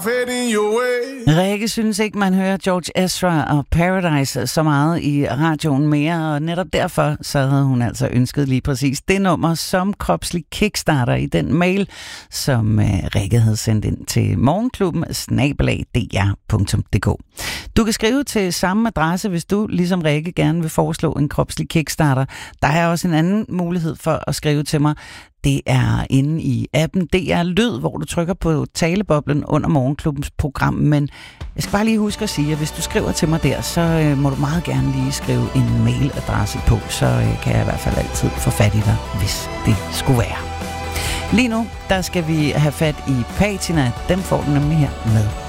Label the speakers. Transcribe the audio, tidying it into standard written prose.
Speaker 1: Rikke synes ikke, man hører George Ezra og Paradise så meget i radioen mere, og netop derfor så havde hun altså ønsket lige præcis det nummer som kropslig kickstarter i den mail, som Rikke havde sendt ind til morgenklubben@dr.dk. Du kan skrive til samme adresse, hvis du ligesom Rikke gerne vil foreslå en kropslig kickstarter. Der er også en anden mulighed for at skrive til mig. Det er inde i appen DR Lyd, hvor du trykker på taleboblen under Morgenklubbens program. Men jeg skal bare lige huske at sige, at hvis du skriver til mig der, så må du meget gerne lige skrive en mailadresse på. Så kan jeg i hvert fald altid få fat i dig, hvis det skulle være. Lige nu, der skal vi have fat i Patina. Dem får du nemlig her med